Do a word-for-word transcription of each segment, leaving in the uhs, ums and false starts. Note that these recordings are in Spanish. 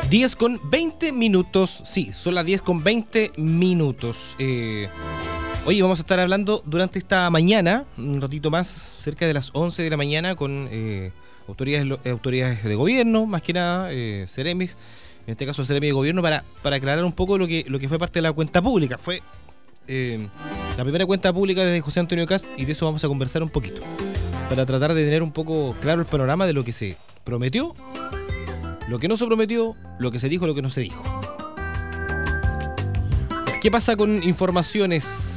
diez con veinte minutos, sí, son las diez con veinte minutos. Eh, oye, vamos a estar hablando durante esta mañana, un ratito más, cerca de las once de la mañana, con eh, autoridades, autoridades de gobierno, más que nada, eh, Ceremis, en este caso Ceremi de Gobierno, para, para aclarar un poco lo que, lo que fue parte de la cuenta pública. Fue eh, la primera cuenta pública desde José Antonio Kast, y de eso vamos a conversar un poquito, para tratar de tener un poco claro el panorama de lo que se prometió, lo que no se prometió, lo que se dijo, lo que no se dijo. ¿Qué pasa con informaciones,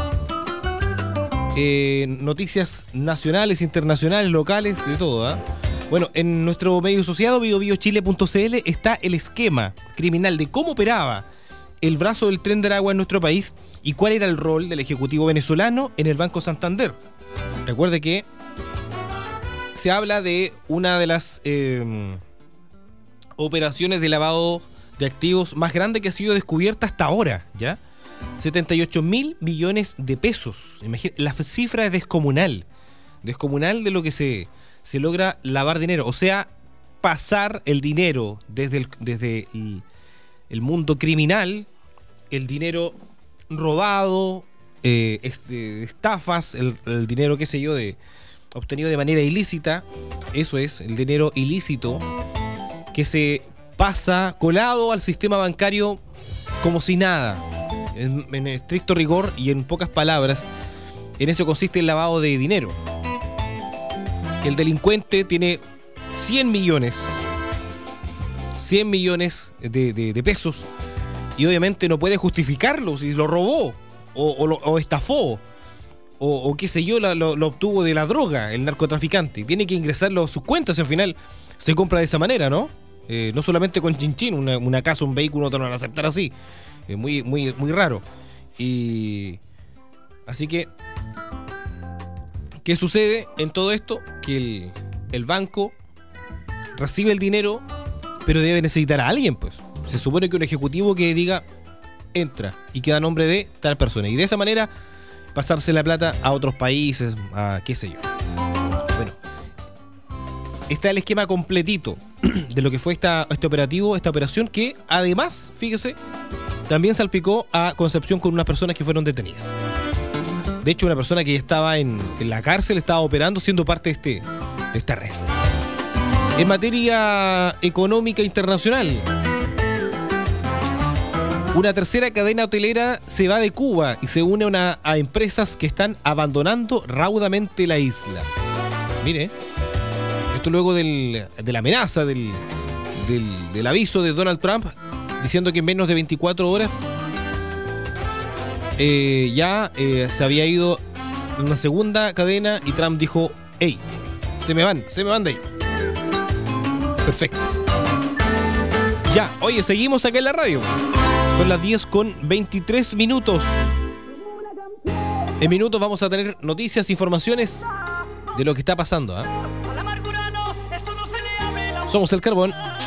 eh, noticias nacionales, internacionales, locales, de todo? ¿eh? Bueno, en nuestro medio asociado, bio bio chile punto c l, está el esquema criminal de cómo operaba el brazo del Tren de Aragua en nuestro país y cuál era el rol del Ejecutivo venezolano en el Banco Santander. Recuerde que se habla de una de las eh, operaciones de lavado de activos más grande que ha sido descubierta hasta ahora, ¿ya? setenta y ocho mil millones de pesos. Imagínate, la cifra es descomunal. Descomunal de lo que se, se logra lavar dinero. O sea, pasar el dinero desde el, desde el, el mundo criminal, el dinero robado, eh, este, estafas, el, el dinero, qué sé yo, de obtenido de manera ilícita. Eso es, el dinero ilícito que se pasa colado al sistema bancario como si nada, en, en estricto rigor y en pocas palabras. En eso consiste el lavado de dinero. El delincuente tiene cien millones cien millones de, de, de pesos, y obviamente no puede justificarlo si lo robó o, o, lo, o estafó o, o qué sé yo, lo, lo, lo obtuvo de la droga, el narcotraficante. Tiene que ingresarlo a sus cuentas y al final se compra de esa manera, ¿no? Eh, no solamente con chinchín, una, una casa, un vehículo, no te lo van a aceptar así. Es muy, muy, muy raro. Y así que, ¿qué sucede en todo esto? Que el, el banco recibe el dinero, pero debe necesitar a alguien, pues. Se supone que un ejecutivo que diga, entra, y queda a nombre de tal persona. Y de esa manera pasarse la plata a otros países, a qué sé yo. Bueno, está el esquema completito de lo que fue esta, este operativo, esta operación, que además, fíjese, también salpicó a Concepción con unas personas que fueron detenidas. De hecho, una persona que ya estaba en, en la cárcel estaba operando, siendo parte de, este, de esta red. En materia económica internacional, una tercera cadena hotelera se va de Cuba y se une a, una, a empresas que están abandonando raudamente la isla. Mire, esto luego del, de la amenaza, del, del, del aviso de Donald Trump, diciendo que en menos de veinticuatro horas eh, ya eh, se había ido una segunda cadena, y Trump dijo, hey, se me van, se me van de ahí. Perfecto. Ya, oye, seguimos acá en la radio, pues. Son las diez con veintitrés minutos. En minutos vamos a tener noticias, informaciones de lo que está pasando, ¿eh? Somos el Carbón.